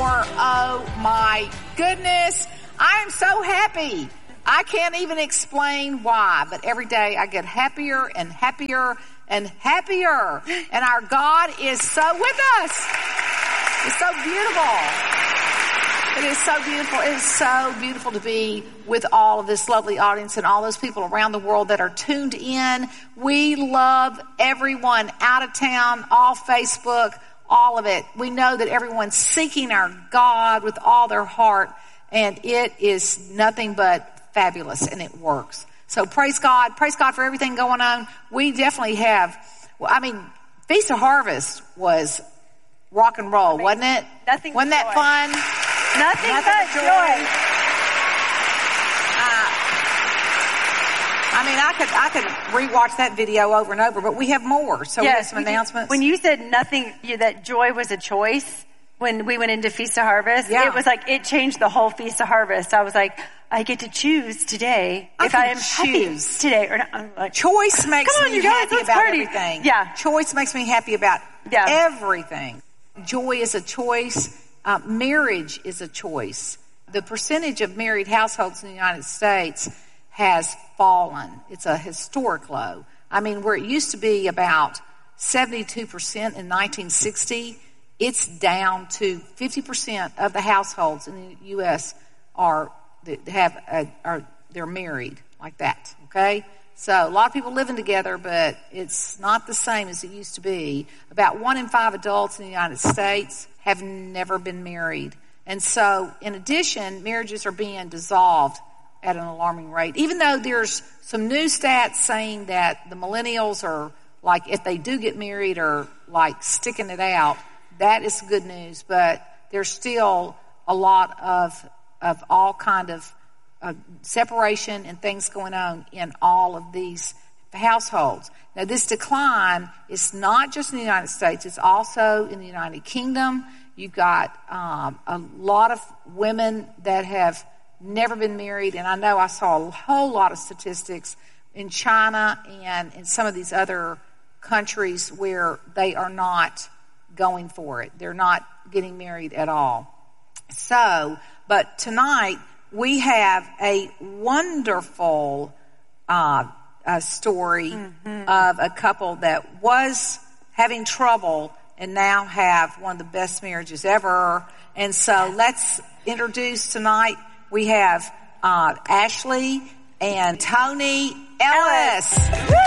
Oh my goodness. I am so happy. I can't even explain why, but every day I get happier and happier and happier. And our God is so with us. It's so beautiful. It is so beautiful. It is so beautiful to be with all of this lovely audience and all those people around the world that are tuned in. We love everyone out of town, all Facebook, all of it. We know that everyone's seeking our God with all their heart, and it is nothing but fabulous, and it works. So praise God for everything going on. We definitely have, Feast of Harvest was rock and roll, wasn't it? Wasn't that fun? Nothing but joy. I could rewatch that video over and over, but we have more. So we have some announcements. When you said that joy was a choice, when we went into Feast of Harvest, it was like it changed the whole Feast of Harvest. I was like, I get to choose today if I am happy today or not. I'm like, choice makes me happy about everything. Yeah. Choice makes me happy about everything. Joy is a choice. Marriage is a choice. The percentage of married households in the United States has fallen. It's a historic low. Where it used to be about 72% in 1960, it's down to 50% of the households in the U.S. they're married like that. Okay, so a lot of people living together, but it's not the same as it used to be. About 1 in 5 adults in the United States have never been married, and so in addition, marriages are being dissolved at an alarming rate. Even though there's some new stats saying that the millennials are like, if they do get married, are like sticking it out. That is good news, but there's still a lot of all kind of separation and things going on in all of these households. Now, this decline is not just in the United States; it's also in the United Kingdom. You've got a lot of women that have never been married, and I know I saw a whole lot of statistics in China and in some of these other countries where they are not going for it. They're not getting married at all. So, but tonight we have a wonderful story of a couple that was having trouble and now have one of the best marriages ever. And so let's introduce tonight. We have Ashley and Tony Ellis. Woo!